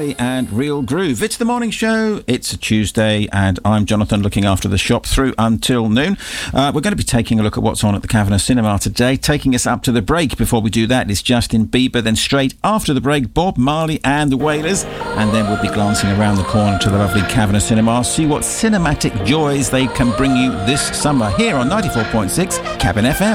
Marley and Real Groove. It's the morning show. It's a Tuesday, and I'm Jonathan, looking after the shop through until noon. We're going to be taking a look at what's on at the Kavanagh Cinema today. Taking us up to the break. Before we do that, it's Justin Bieber. Then straight after the break, Bob Marley and the Wailers. And then we'll be glancing around the corner to the lovely Kavanagh Cinema. See what cinematic joys they can bring you this summer here on 94.6 Cabin FM.